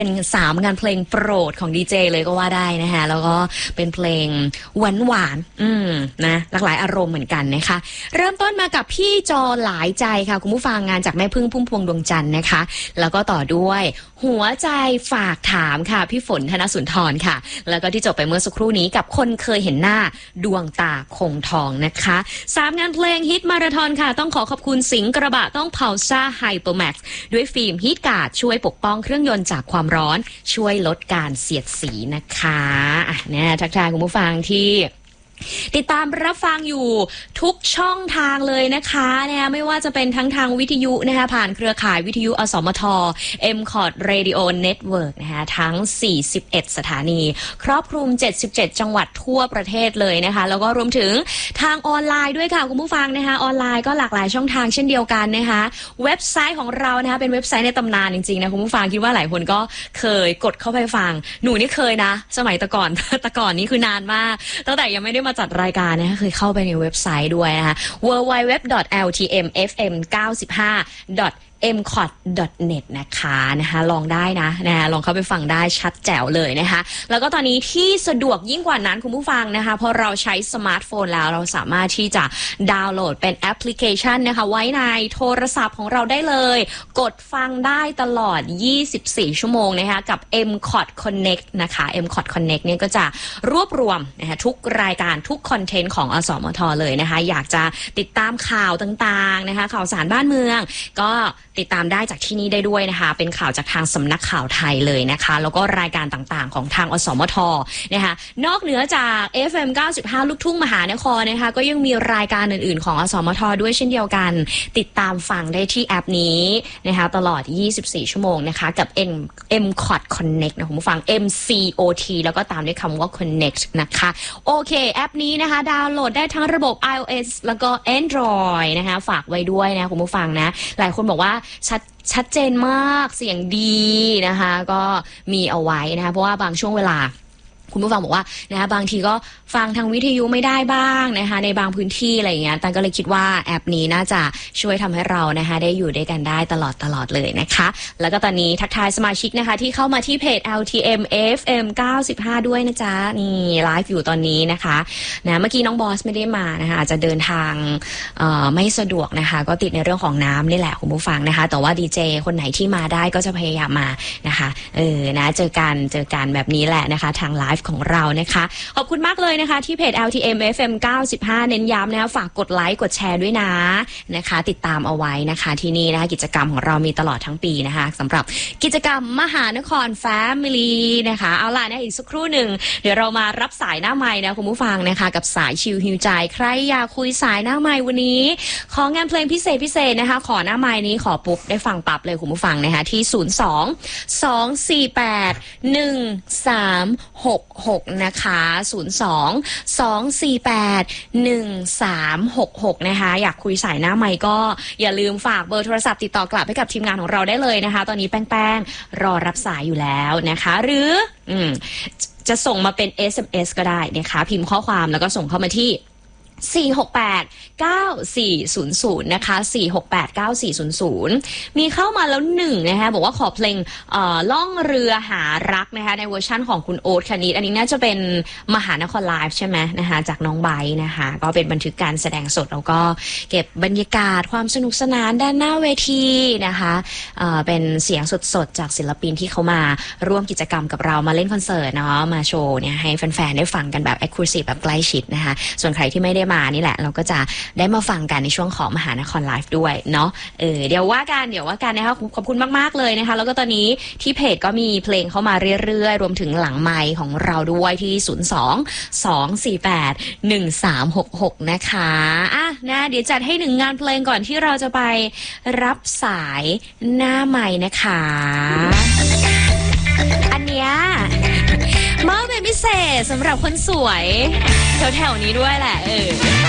เป็น3งานเพลงโปรดของดีเจเลยก็ว่าได้นะคะแล้วก็เป็นเพลงหวานนะหลากหลายอารมณ์เหมือนกันนะคะเริ่มต้นมากับพี่จอหลายใจค่ะคุณผู้ฟังงานจากแม่พึ่งพุ่มพวงดวงจันทร์นะคะแล้วก็ต่อด้วยหัวใจฝากถามค่ะพี่ฝนธนสุนทรค่ะแล้วก็ที่จบไปเมื่อสักครู่นี้กับคนเคยเห็นหน้าดวงตาคงทองนะคะ3งานเพลงฮิตมาราธอนค่ะต้องขอขอบคุณสิงห์กระบะต้องเผาซ่าไฮเปอร์แม็กซ์ด้วยฟิล์มฮีทการ์ดช่วยปกป้องเครื่องยนต์จากความร้อนช่วยลดการเสียดสีนะคะเนี่ยทักทายคุณผู้ฟังที่ติดตามรับฟังอยู่ทุกช่องทางเลยนะคะไม่ว่าจะเป็นทั้งทางวิทยุนะคะผ่านเครือข่ายวิทยุอสมท MCOT Radio Network นะคะทั้ง41สถานีครอบคลุม77จังหวัดทั่วประเทศเลยนะคะแล้วก็รวมถึงทางออนไลน์ด้วยค่ะคุณผู้ฟังนะคะออนไลน์ก็หลากหลายช่องทางเช่นเดียวกันนะคะเว็บไซต์ของเรานะคะเป็นเว็บไซต์ในตำนานจริงๆนะคุณผู้ฟังคิดว่าหลายคนก็เคยกดเข้าไปฟังหนูนี่เคยนะสมัยแต่ก่อนนี่คือนานมากตั้งแต่ยังไม่ได้มาจัดรายการนะคะเคยเข้าไปในเว็บไซต์ด้วยนะคะ www.ltmfm95.mcot.net นะคะลองได้นะลองเข้าไปฟังได้ชัดแจ๋วเลยนะคะแล้วก็ตอนนี้ที่สะดวกยิ่งกว่านั้นคุณผู้ฟังนะคะพอเราใช้สมาร์ทโฟนแล้วเราสามารถที่จะดาวน์โหลดเป็นแอปพลิเคชันนะคะไว้ในโทรศัพท์ของเราได้เลยกดฟังได้ตลอด24ชั่วโมงนะคะกับ MCOT Connect นะคะ MCOT Connect เนี่ยก็จะรวบรวมนะคะทุกรายการทุกคอนเทนต์ของอสมทเลยนะคะอยากจะติดตามข่าวต่างๆนะคะข่าวสารบ้านเมืองก็ติดตามได้จากที่นี่ได้ด้วยนะคะเป็นข่าวจากทางสำนักข่าวไทยเลยนะคะแล้วก็รายการต่างๆของทางอสมทนะคะนอกเหนือจาก FM 95ลูกทุ่งมหานครนะคะก็ยังมีรายการอื่นๆของอสมทด้วยเช่นเดียวกันติดตามฟังได้ที่แอปนี้นะคะตลอด24ชั่วโมงนะคะกับ MCOT Connect นะคุณผู้ฟัง MCOT แล้วก็ตามด้วยคำว่า Connect นะคะโอเคแอปนี้นะคะดาวน์โหลดได้ทั้งระบบ iOS แล้วก็ Android นะคะฝากไว้ด้วยนะคุณผู้ฟังนะหลายคนบอกว่าชัดเจนมากเสียงดีนะคะก็มีเอาไว้นะคะเพราะว่าบางช่วงเวลาคุณผู้ฟังบอกว่านะคะบางทีก็ฟังทางวิทยุไม่ได้บ้างนะคะในบางพื้นที่อะไรอย่างเงี้ยตันก็เลยคิดว่าแอปนี้น่าจะช่วยทำให้เรานะคะได้อยู่ด้วยกันได้ตลอดเลยนะคะแล้วก็ตอนนี้ทักทายสมาชิกนะคะที่เข้ามาที่เพจ LTM FM 95ด้วยนะจ๊ะนี่ไลฟ์อยู่ตอนนี้นะคะนะเมื่อกี้น้องบอสไม่ได้มานะคะอาจจะเดินทางไม่สะดวกนะคะก็ติดในเรื่องของน้ำนี่แหละคุณผู้ฟังนะคะแต่ว่าดีเจคนไหนที่มาได้ก็จะพยายามมานะคะนะเจอกันแบบนี้แหละนะคะทางไลฟ์ของเรานะคะขอบคุณมากเลยนะคะที่เพจ LTM FM 95เน้นย้ำนะคะฝากกดไลค์กดแชร์ด้วยนะคะติดตามเอาไว้นะคะที่นี่นะคะกิจกรรมของเรามีตลอดทั้งปีนะคะสำหรับกิจกรรมมหานคร Family นะคะเอาล่ะนะอีกสักครู่หนึ่งเดี๋ยวเรามารับสายหน้าไมค์นะคุณผู้ฟังนะคะกับสายชิลฮิวใจใครอยากคุยสายหน้าไมค์วันนี้ของานเพลงพิเศษนะคะขอหน้าไมค์นี้ขอปุ๊บได้ฟังปั๊บเลยคุณผู้ฟังนะคะที่02-248-1366นะคะ02-248-1366นะคะอยากคุยสายหน้าไมค์ก็อย่าลืมฝากเบอร์โทรศัพท์ติดต่อกลับให้กับทีมงานของเราได้เลยนะคะตอนนี้แป้งรอรับสายอยู่แล้วนะคะหรือจะส่งมาเป็น SMS ก็ได้นะคะพิมพ์ข้อความแล้วก็ส่งเข้ามาที่468-9400นะคะ468-9400มีเข้ามาแล้ว1นะคะบอกว่าขอเพลงล่องเรือหารักนะคะในเวอร์ชั่นของคุณโอ๊ตคณิตอันนี้น่าจะเป็นมหานครไลฟ์ใช่ไหมนะคะจากน้องไบร์ทนะคะก็เป็นบันทึกการแสดงสดแล้วก็เก็บบรรยากาศความสนุกสนานด้านหน้าเวทีนะคะเป็นเสียงสดๆจากศิลปินที่เขามาร่วมกิจกรรมกับเรามาเล่นคอนเสิร์ตเนาะมาโชว์เนี่ยให้แฟนๆได้ฟังกันแบบ exclusive แบบใกล้ชิดนะคะส่วนใครที่ไม่ได้มานี่แหละเราก็จะได้มาฟังกันในช่วงของมหานครไลฟ์ด้วยเนาะเดี๋ยวว่ากันนะคะขอบคุณมากๆเลยนะคะแล้วก็ตอนนี้ที่เพจก็มีเพลงเข้ามาเรื่อยๆรวมถึงหลังไมค์ของเราด้วยที่02-248-1366นะคะนะเดี๋ยวจัดให้1งานเพลงก่อนที่เราจะไปรับสายหน้าไมค์นะคะอันเนี้ยมอบเป็นพิเศษสำหรับคนสวยแถวๆนี้ด้วยแหละ